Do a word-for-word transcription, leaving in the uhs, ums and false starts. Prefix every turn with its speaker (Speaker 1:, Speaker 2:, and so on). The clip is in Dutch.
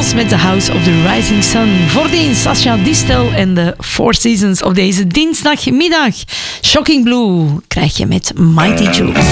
Speaker 1: Beatles met The House of the Rising Sun. Voordien Sascha Distel en de Four Seasons op deze dinsdagmiddag. Shocking Blue krijg je met Mighty Jules.